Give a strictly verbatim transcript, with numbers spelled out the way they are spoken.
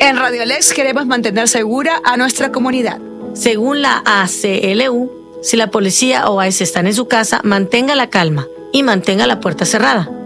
En Radio Alex queremos mantener segura a nuestra comunidad. Según la A C L U, si la policía o I C E están en su casa, mantenga la calma y mantenga la puerta cerrada.